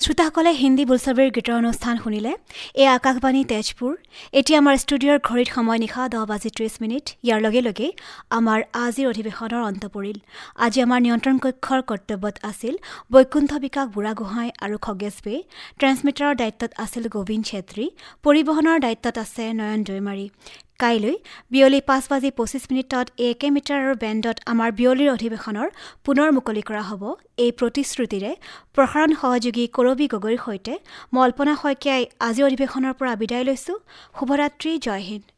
শ্ৰোতাসকলে হিন্দী বোলছবিৰ গীতৰ অনুষ্ঠান শুনিলে। এই আকাশবাণী তেজপুৰ। এতিয়া আমাৰ ষ্টুডিঅ'ৰ ঘড়ীত সময় নিশা 10:30। ইয়াৰ লগে লগে আমাৰ আজিৰ অধিৱেশনৰ অন্ত পৰিল। আজি আমাৰ নিয়ন্ত্ৰণ কক্ষৰ কৰ্তব্যত আছিল বৈকুণ্ঠ বিকাশ বুঢ়াগোহাঁই আৰু খগেশ বে। ট্ৰেন্সমিটাৰৰ দায়িত্বত আছিল গোবিন্দ ছেত্ৰী। পৰিবহণৰ দায়িত্বত আছে নয়ন দৈমাৰী। কাইলৈ বিয়লি 5:25 এই একে মিটাৰৰ বেণ্ডত আমাৰ বিয়লিৰ অধিৱেশনৰ পুনৰ মুকলি কৰা হ'ব। এই প্ৰতিশ্ৰুতিৰে প্ৰসাৰণ সহযোগী কৰবী গগৈৰ সৈতে মই অল্পনা শইকীয়াই আজিৰ অধিৱেশনৰ পৰা বিদায় লৈছো। শুভৰাত্ৰি, জয় হিন্দ।